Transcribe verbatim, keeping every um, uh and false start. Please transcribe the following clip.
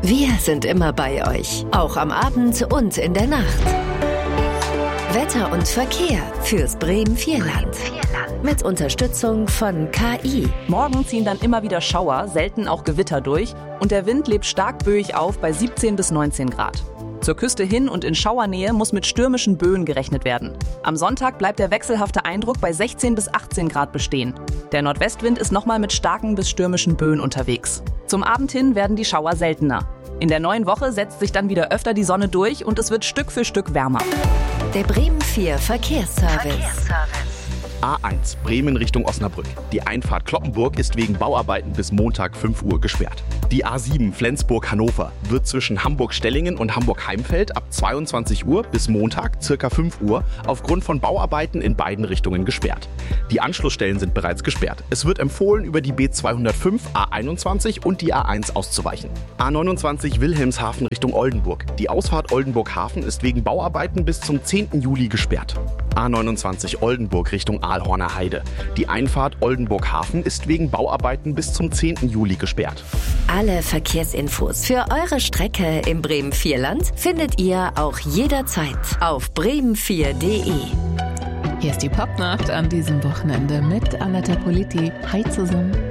Wir sind immer bei euch, auch am Abend und in der Nacht. Wetter und Verkehr fürs Bremen-Vierland. Mit Unterstützung von K I. Morgen ziehen dann immer wieder Schauer, selten auch Gewitter durch. Und der Wind lebt stark böig auf bei siebzehn bis neunzehn Grad. Zur Küste hin und in Schauernähe muss mit stürmischen Böen gerechnet werden. Am Sonntag bleibt der wechselhafte Eindruck bei sechzehn bis achtzehn Grad bestehen. Der Nordwestwind ist nochmal mit starken bis stürmischen Böen unterwegs. Zum Abend hin werden die Schauer seltener. In der neuen Woche setzt sich dann wieder öfter die Sonne durch und es wird Stück für Stück wärmer. Der Bremen vier Verkehrsservice. Verkehrsservice. A eins, Bremen Richtung Osnabrück. Die Einfahrt Cloppenburg ist wegen Bauarbeiten bis Montag fünf Uhr gesperrt. Die A sieben, Flensburg-Hannover, wird zwischen Hamburg-Stellingen und Hamburg-Heimfeld ab zweiundzwanzig Uhr bis Montag circa fünf Uhr aufgrund von Bauarbeiten in beiden Richtungen gesperrt. Die Anschlussstellen sind bereits gesperrt. Es wird empfohlen, über die B zweihundertfünf, A einundzwanzig und die A eins auszuweichen. A neunundzwanzig, Wilhelmshaven Richtung Oldenburg. Die Ausfahrt Oldenburg-Hafen ist wegen Bauarbeiten bis zum zehnten Juli gesperrt. A neunundzwanzig, Oldenburg Richtung Aalhorner Heide. Die Einfahrt Oldenburg-Hafen ist wegen Bauarbeiten bis zum zehnten Juli gesperrt. Alle Verkehrsinfos für eure Strecke im Bremen-Vierland findet ihr auch jederzeit auf bremen vier punkt de. Hier ist die Popnacht an diesem Wochenende mit Anata Politi. Hi zusammen.